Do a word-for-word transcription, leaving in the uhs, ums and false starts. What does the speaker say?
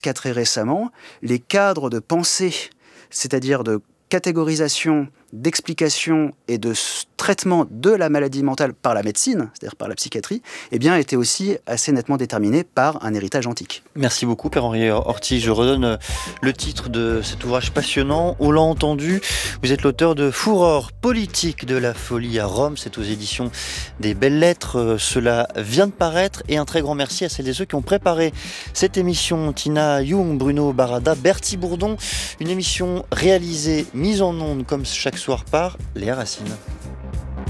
jusqu'à très récemment, les cadres de pensée, c'est-à-dire de catégorisation, d'explication et de traitement de la maladie mentale par la médecine, c'est-à-dire par la psychiatrie, eh bien, était aussi assez nettement déterminé par un héritage antique. Merci beaucoup, Père-Henri Horty. Je redonne le titre de cet ouvrage passionnant. On l'a entendu, vous êtes l'auteur de Fureur politique de la folie à Rome. C'est aux éditions des Belles Lettres. Cela vient de paraître. Et un très grand merci à celles et ceux qui ont préparé cette émission. Tina Young, Bruno Barada, Bertie Bourdon. Une émission réalisée, mise en onde comme chaque soir par Léa Racine.